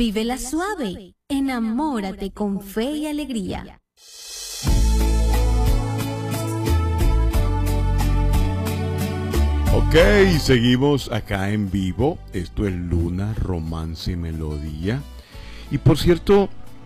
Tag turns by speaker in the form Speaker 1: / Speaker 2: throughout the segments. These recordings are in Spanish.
Speaker 1: Vívela suave, enamórate con fe y alegría.
Speaker 2: Ok, seguimos acá en vivo. Esto es Luna, Romance y Melodía. Y por cierto,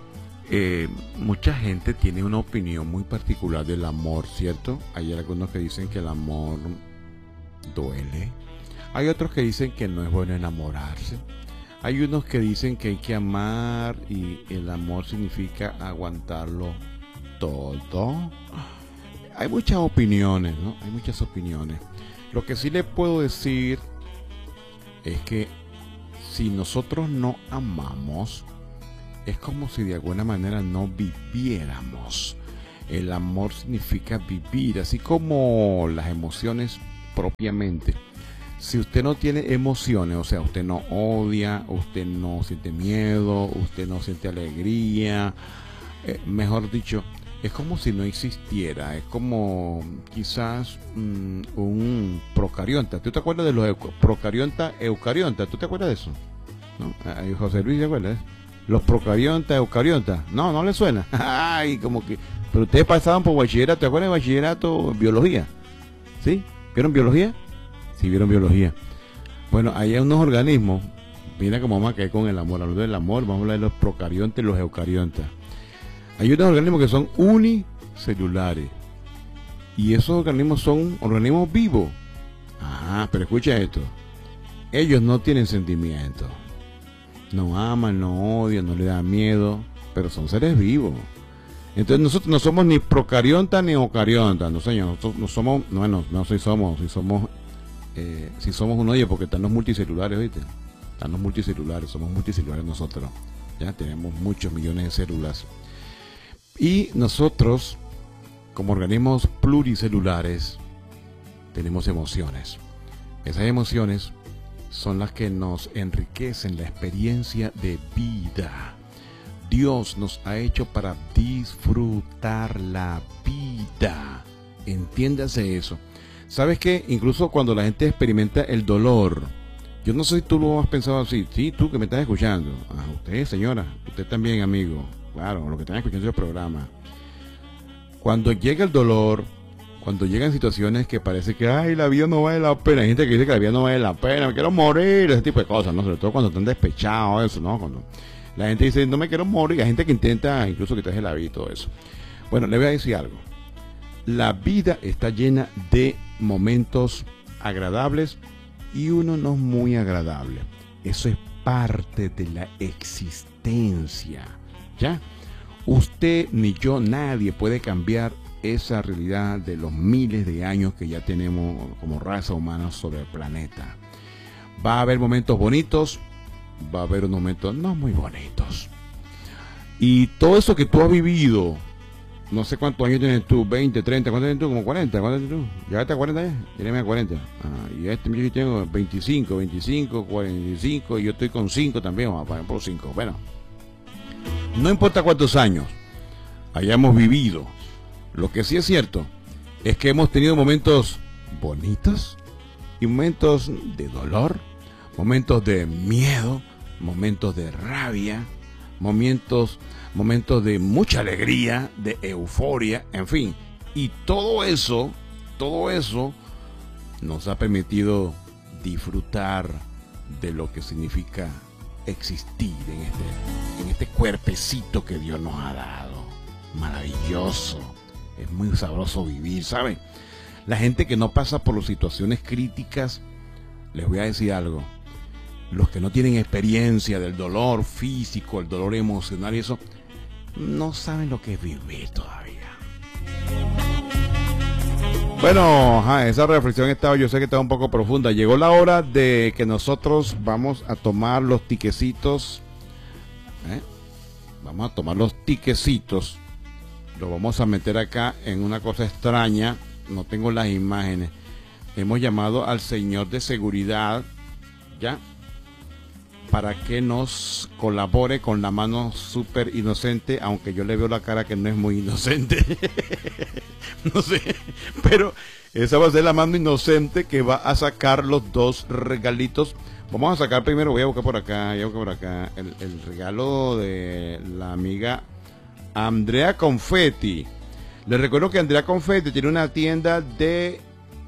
Speaker 2: mucha gente tiene una opinión muy particular del amor, ¿cierto? Hay algunos que dicen que el amor duele. Hay otros que dicen que no es bueno enamorarse. Hay unos que dicen que hay que amar y el amor significa aguantarlo todo. Hay muchas opiniones, ¿no? Hay muchas opiniones. Lo que sí le puedo decir es que si nosotros no amamos, es como si de alguna manera no viviéramos. El amor significa vivir, así como las emociones propiamente. Si usted no tiene emociones, o sea, usted no odia, usted no siente miedo, usted no siente alegría, mejor dicho, es como si no existiera. Es como quizás un procarionta. ¿Tú te acuerdas de los procarionta, eucarionta? ¿Tú te acuerdas de eso? ¿No? José Luis, ¿te acuerdas? Los procarionta, eucarionta. No, no le suena. Ay, como que. Pero ustedes pasaban por bachillerato. ¿Te acuerdas de bachillerato? Biología. ¿Sí? ¿Vieron biología? Sí, vieron biología. Bueno, hay unos organismos. Mira cómo vamos a caer con el amor. Hablando del amor, vamos a hablar de los procariontas y los eucariontas. Hay unos organismos que son unicelulares. Y esos organismos son organismos vivos. Ah, pero escucha esto. Ellos no tienen sentimientos. No aman, no odian, no le dan miedo. Pero son seres vivos. Entonces nosotros no somos ni procariontas ni eucariontas. No, señor. Nosotros no somos. Bueno, no si somos. Si somos uno de ellos, porque están los multicelulares, ¿viste? Están los multicelulares. Somos multicelulares nosotros. Ya tenemos muchos millones de células. Y nosotros, como organismos pluricelulares, tenemos emociones. Esas emociones son las que nos enriquecen la experiencia de vida. Dios nos ha hecho para disfrutar la vida. Entiéndase eso. ¿Sabes qué? Incluso cuando la gente experimenta el dolor, yo no sé si tú lo has pensado así. Sí, tú que me estás escuchando. Usted, señora. Usted también, amigo. Claro, lo que están escuchando el programa. Cuando llega el dolor, cuando llegan situaciones que parece que ay, la vida no vale la pena, hay gente que dice que la vida no vale la pena, me quiero morir, ese tipo de cosas, ¿no? Sobre todo cuando están despechados, eso, ¿no? Cuando la gente dice no me quiero morir, hay gente que intenta incluso quitarse la vida y todo eso. Bueno, le voy a decir algo. La vida está llena de momentos agradables y uno no muy agradable. Eso es parte de la existencia. ¿Ya? Usted ni yo, nadie puede cambiar esa realidad de los miles de años que ya tenemos como raza humana sobre el planeta. Va a haber momentos bonitos, va a haber unos momentos no muy bonitos. Y todo eso que tú has vivido, no sé cuántos años tienes tú, 20, 30, ¿cuántos tienes tú? Como 40, ¿cuántos tienes tú? ¿Llegaste a 40 ya? Llévame a 40. Y yo tengo 25, 45, y yo estoy con 5 también, vamos a poner por 5. Bueno. No importa cuántos años hayamos vivido, lo que sí es cierto es que hemos tenido momentos bonitos y momentos de dolor, momentos de miedo, momentos de rabia, momentos de mucha alegría, de euforia, en fin. Y todo eso nos ha permitido disfrutar de lo que significa existir en este cuerpecito que Dios nos ha dado. Maravilloso. Es muy sabroso vivir, ¿saben? La gente que no pasa por las situaciones críticas, les voy a decir algo. Los que no tienen experiencia del dolor físico, el dolor emocional y eso, no saben lo que es vivir todavía. Bueno, esa reflexión yo sé que está un poco profunda. Llegó la hora de que nosotros vamos a tomar los tiquecitos. Vamos a tomar los tiquecitos. Los vamos a meter acá en una cosa extraña. No tengo las imágenes. Hemos llamado al señor de seguridad, ¿ya? Para que nos colabore con la mano súper inocente, aunque yo le veo la cara que no es muy inocente. No sé, pero esa va a ser la mano inocente que va a sacar los dos regalitos Vamos a sacar primero, voy a buscar por acá, el regalo de la amiga Andrea Confetti. Les recuerdo que Andrea Confetti tiene una tienda de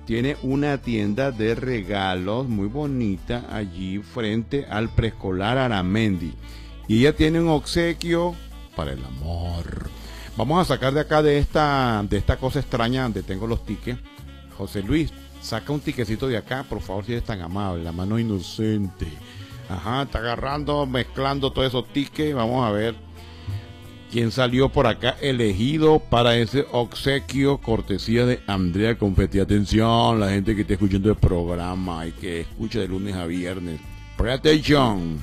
Speaker 2: regalos muy bonita allí frente al preescolar Aramendi. Y ella tiene un obsequio para el amor. Vamos a sacar de acá de esta cosa extraña donde tengo los tickets. José Luis, saca un tiquecito de acá, por favor, si eres tan amable. La mano inocente. Ajá, está agarrando, mezclando todos esos tickets. Vamos a ver quién salió por acá elegido para ese obsequio, cortesía de Andrea Confetti. Atención, la gente que está escuchando el programa y que escucha de lunes a viernes. Pay attention.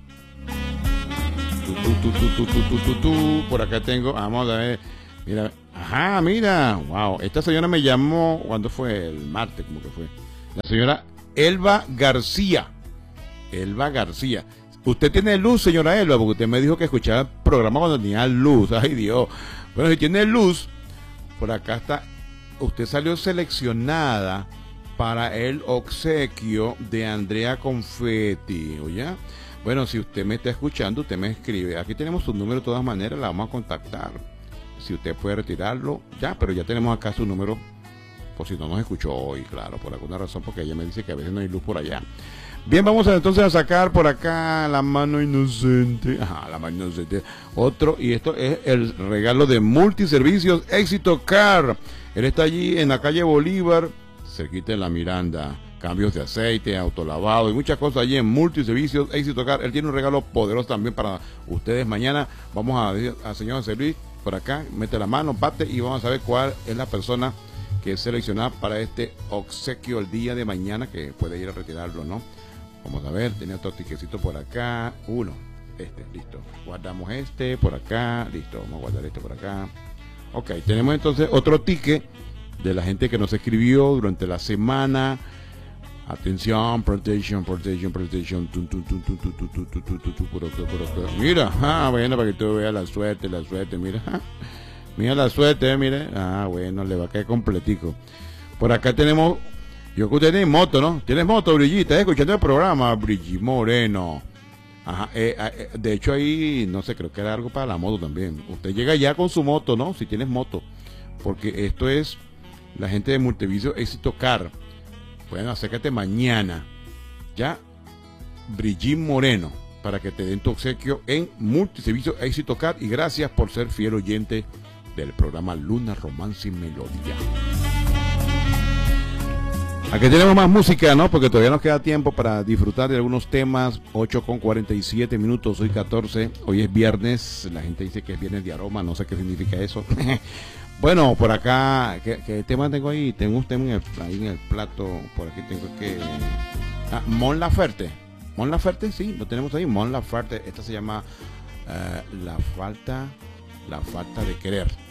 Speaker 2: Por acá tengo, vamos a ver. Mira, ajá, mira, wow. Esta señora me llamó, ¿cuándo fue? El martes, como que fue. La señora Elba García. Elba García. Usted tiene luz, señora Elba, porque usted me dijo que escuchaba el programa cuando tenía luz. Ay, Dios. Bueno, si tiene luz, por acá está. Usted salió seleccionada para el obsequio de Andrea Confetti, ¿oye? Bueno, si usted me está escuchando, usted me escribe. Aquí tenemos su número de todas maneras, la vamos a contactar. Si usted puede retirarlo, ya, pero ya tenemos acá su número, por si no nos escuchó hoy, claro, por alguna razón, porque ella me dice que a veces no hay luz por allá. Bien, vamos entonces a sacar por acá la mano inocente. Ajá, la mano inocente. Otro, y esto es el regalo de Multiservicios Éxito Car. Él está allí en la calle Bolívar, cerquita de la Miranda. Cambios de aceite, autolavado y muchas cosas allí en Multiservicios Éxito Car. Él tiene un regalo poderoso también para ustedes mañana. Vamos a decir al señor José Luis por acá, mete la mano, bate y vamos a ver cuál es la persona que es seleccionada para este obsequio el día de mañana, que puede ir a retirarlo, ¿no? Vamos a ver, tenía otro tiquecito por acá. Uno, listo. Guardamos por acá, listo. Vamos a guardar por acá. Ok, tenemos entonces otro ticket de la gente que nos escribió durante la semana. Atención, protection. Mira, bueno, para que tú veas la suerte, mira. Mira la suerte, mire. Bueno, le va a caer completico. Por acá tenemos. Yo que usted tiene moto, ¿no? ¿Tienes moto, Brillita? Escuchando el programa, Brigitte Moreno. Ajá, de hecho ahí, no sé, creo que era algo para la moto también. Usted llega ya con su moto, ¿no? Si tienes moto. Porque esto es la gente de Multiservicios Éxito Car. Bueno, acércate mañana. Ya, Brigitte Moreno, para que te den tu obsequio en Multiservicios Éxito Car. Y gracias por ser fiel oyente del programa Luna, Romance y Melodía. Aquí tenemos más música, ¿no? Porque todavía nos queda tiempo para disfrutar de algunos temas. 8:47, hoy 14. Hoy es viernes. La gente dice que es viernes de aroma. No sé qué significa eso. Bueno, por acá, ¿qué tema tengo ahí? Tengo un tema ahí en el plato. Por aquí tengo que... Mon Laferte. Mon Laferte, sí, lo tenemos ahí. Mon Laferte. Esta se llama La falta de querer.